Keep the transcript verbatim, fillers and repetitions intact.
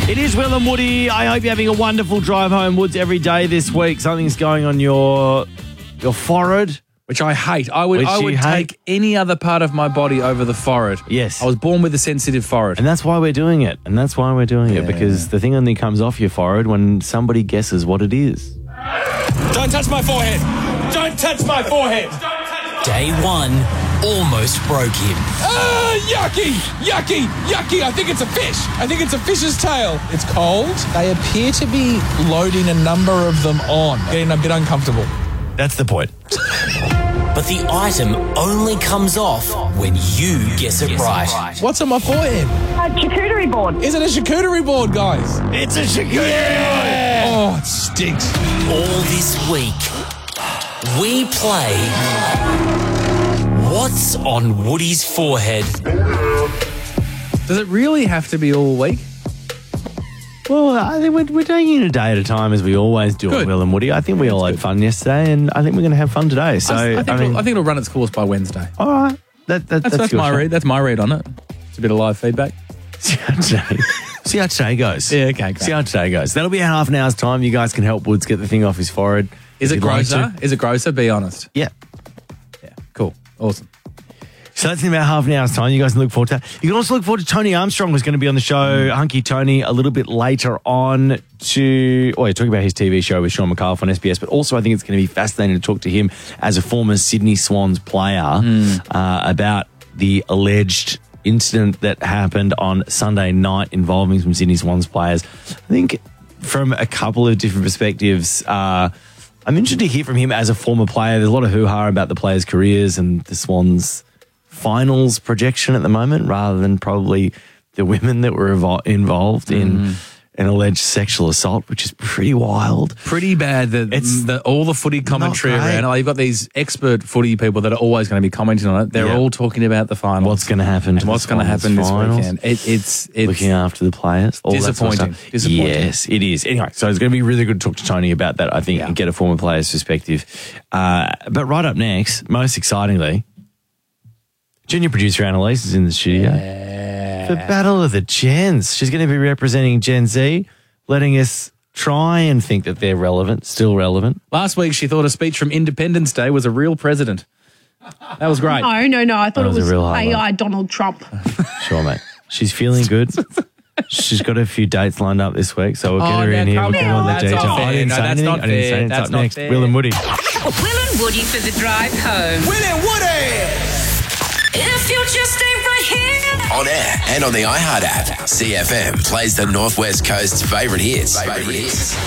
It is Will and Woody. I hope you're having a wonderful drive home, Woods, every day this week. Something's going on your your forehead. Which I hate. I would Which I you would hate? take any other part of my body over the forehead. Yes. I was born with a sensitive forehead. And that's why we're doing it. And that's why we're doing it, because the thing only comes off your forehead when somebody guesses what it is. Don't touch my forehead. Don't touch my forehead. Day one almost broke him. Ah, yucky, yucky, yucky. I think it's a fish. I think it's a fish's tail. It's cold. They appear to be loading a number of them on. Getting a bit uncomfortable. That's the point. But the item only comes off when you guess it right. What's on my forehead? A charcuterie board. Is it a charcuterie board, guys? It's a charcuterie board. Oh, it stinks. All this week, we play What's on Woody's Forehead? Does it really have to be all week? Well, I think we're, we're taking it a day at a time, as we always do Good. on Will and Woody. I think we all had fun yesterday, and I think we're going to have fun today. So, I, I, think I mean, it'll, I think it'll run its course by Wednesday. all right. That, that, That's, that's, your my shot. read. That's my read on it. It's a bit of live feedback. See how today, see how today goes. Yeah, okay, great. See how today goes. That'll be in half an hour's time. You guys can help Woods get the thing off his forehead. Is if it you'd like grosser? to. Is it grosser? Be honest. Yeah. Yeah, cool. Awesome. So that's in about half an hour's time. You guys can look forward to that. You can also look forward to Tony Armstrong, who's going to be on the show, Hunky Tony, a little bit later on to, oh, yeah, talking about his T V show with Sean McAuliffe on S B S, but also I think it's going to be fascinating to talk to him as a former Sydney Swans player Mm. uh, about the alleged incident that happened on Sunday night involving some Sydney Swans players. I think from a couple of different perspectives, uh, I'm interested to hear from him as a former player. There's a lot of hoo-ha about the players' careers and the Swans' finals projection at the moment, rather than probably the women that were evol- involved in Mm. an alleged sexual assault, which is pretty wild. Pretty bad that It's the, all the footy commentary not great. around. Like, you've got these expert footy people that are always going to be commenting on it. They're Yeah. all talking about the finals. What's going to happen to and what's the going to Swans happen this finals? weekend? It, it's it's Looking after the players. All that sort of Disappointing. stuff. Disappointing. Yes, it is. Anyway, so it's going to be really good to talk to Tony about that, I think, Yeah. and get a former player's perspective. Uh, but right up next, most excitingly, junior producer Annalise is in the studio. For Battle of the Gens. She's going to be representing Gen Z, letting us try and think that they're relevant, still relevant. Last week, she thought a speech from Independence Day was a real president. That was great. No, no, no. I thought That it was a was real A I highlight. Donald Trump. Sure, mate. She's feeling good. She's got a few dates lined up this week, so we'll get Oh, her in now here. We'll come get her on the on. That's detail. not I fair. didn't No, say that's anything. not I didn't say fair. anything. That's It's up not next. fair. Will and Woody. Will and Woody for the drive home. Will and Woody! If you just stay right here. On air and on the iHeart app, C F M plays the Northwest Coast's favourite hits. Favourite hits.